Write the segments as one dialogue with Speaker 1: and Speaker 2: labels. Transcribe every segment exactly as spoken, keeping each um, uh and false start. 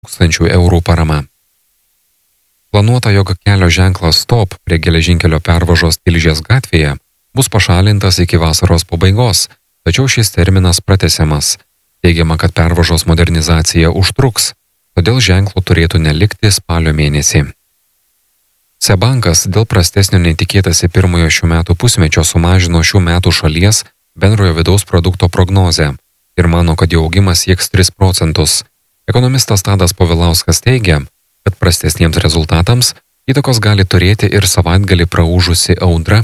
Speaker 1: tūkstančių eurų parama. Planuota, jog kelio ženklas Stop prie geležinkelio pervažos Tilžės gatvėje bus pašalintas iki vasaros pabaigos, tačiau šis terminas pratęsiamas. Teigiama, kad pervažos modernizacija užtruks, todėl ženklo turėtų nelikti spalio mėnesį. Seb bankas dėl prastesnio netikėtasi pirmojo šių metų pusmečio sumažino šių metų šalies bendrojo vidaus produkto prognozę ir mano, kad jo augimas sieks tris procentus. Ekonomistas Tadas Povilauskas teigia, kad prastesniems rezultatams įtakos gali turėti ir savaitgalį praūžusi audra.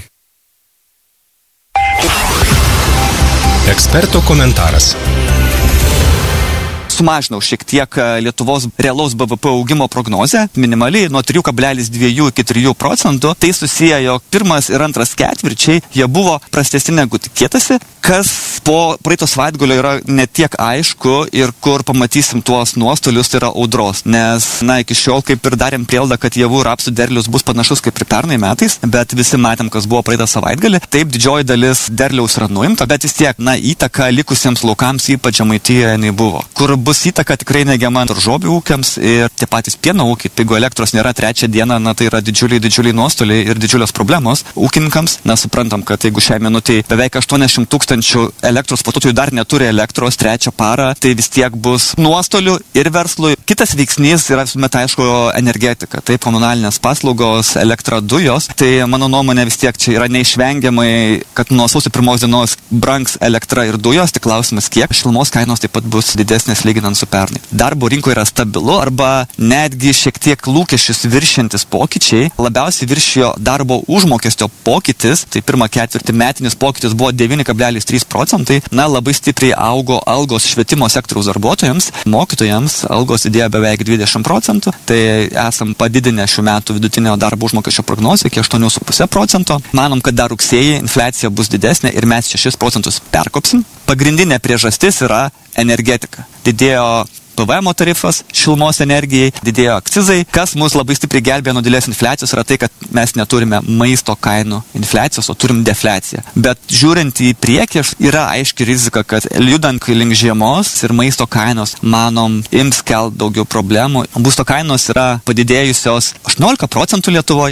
Speaker 2: Eksperto komentaras.
Speaker 3: Sumažinau šiek tiek Lietuvos realaus B V P augimo prognozę, minimaliai nuo trijų kablelis dviejų iki trijų procentų. Tai susiję, jog pirmas ir antras ketvirčiai jie buvo prastesni negu tikėtasi, kas po praeito savaitgalio yra ne tiek aišku ir kur pamatysim tuos nuostolius, tai yra audros. Nes, na, iki šiol kaip ir darėm prielaidą, kad javų ir rapsų derlius bus panašus kaip ir pernai metais, bet visi matėm, kas buvo praeitą savaitgalį. Taip, didžioji dalis derliaus yra nuimta, bet vis tiek, na, įtaka likusiems laukams, ypač Žemaitijoje, jinai buvo. Kur bus įtaka tikrai neigiama daržovių ūkiams ir tie patys pieno ūkiai. Jeigu elektros nėra trečią dieną, na tai yra didžiuliai, didžiuliai nuostoliai ir didžiulios problemos ūkininkams. Na suprantam, kad jeigu šią minutį beveik aštuoniasdešimt tūkstančių elektros vartotojų dar neturi elektros trečią parą, tai vis tiek bus nuostolių ir verslui. Kitas veiksnys yra visuomet aišku energetika, tai komunalinės paslaugos, elektra, dujos. Tai mano nuomonė vis tiek čia yra neišvengiamai, kad nuo sausio pirmos dienos brangs elektra ir dujos, tik klausimas kiek. Šilumos kainos taip pat bus didesnės lyginant su pernai. Darbo rinkoje yra stabilu arba netgi šiek tiek lūkesčius viršiantis pokyčiai. Labiausiai viršijo darbo užmokesčio pokytis, tai pirmą ketvirtį metinis pokytis buvo devyni kablelis trys procentai. Na, labai stipriai augo algos švietimo sektoriaus darbuotojams, mokytojams algos didėjo beveik dvidešimt procentų. Tai esam padidinę šių metų vidutinio darbo užmokesčio prognozę iki aštuonių su puse procento. Manom, kad dar rugsėjį infliacija bus didesnė ir mes šešis procentus perkopsim. Pagrindinė priežastis yra energetika. Didėjo P V M tarifas šilumos energijai, didėjo akcizai. Kas mus labai stipriai gelbėjo nuo didelės infliacijos yra tai, kad mes neturime maisto kainų infliacijos, o turim defliaciją. Bet žiūrint į priekį, yra aiški rizika, kad judant link žiemos ir maisto kainos, manom, ims kelt daugiau problemų. Būsto kainos yra padidėjusios aštuoniolika procentų Lietuvoje.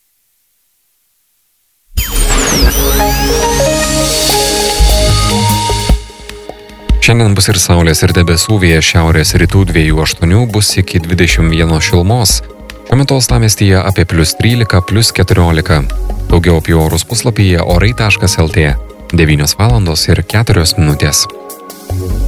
Speaker 1: Šiandien bus ir saulės ir debesų, vėjas šiaurės rytų dviejų aštuonių bus iki dvidešimt vienos šilumos. Šiuo metu uostamiestyje apie plius trylika, plius keturiolika. Daugiau apie orus puslapyje orai taškas el tė. devynios valandos ir keturios minutės.